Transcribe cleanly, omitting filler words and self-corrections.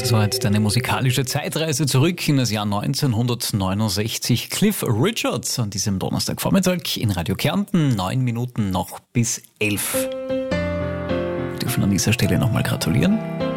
Das war jetzt eine musikalische Zeitreise zurück in das Jahr 1969. Cliff Richards an diesem Donnerstagvormittag in Radio Kärnten. 9 Minuten noch bis 11. Wir dürfen an dieser Stelle nochmal gratulieren.